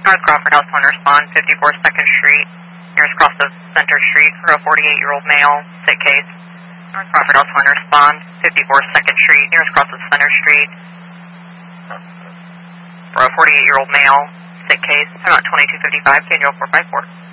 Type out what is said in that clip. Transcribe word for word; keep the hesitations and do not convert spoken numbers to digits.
North Crawford House one, respond, fifty-four second Street, nearest cross of Center Street, for a forty-eight-year-old male, sick case. North Crawford House one, respond, fifty-four second Street, nearest cross of Center Street, for a forty-eight-year-old male, sick case, about twenty-two fifty-five, Daniel four five four.